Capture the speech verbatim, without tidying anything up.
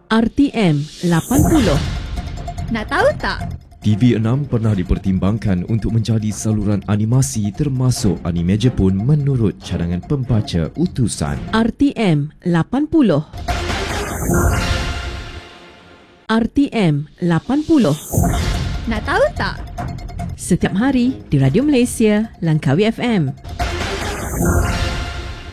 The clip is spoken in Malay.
R T M lapan puluh. Nak tahu tak? T V enam pernah dipertimbangkan untuk menjadi saluran animasi termasuk anime Jepun menurut cadangan pembaca utusan. R T M lapan puluh. R T M lapan puluh. Nak tahu tak? Setiap hari di Radio Malaysia, Langkawi F M.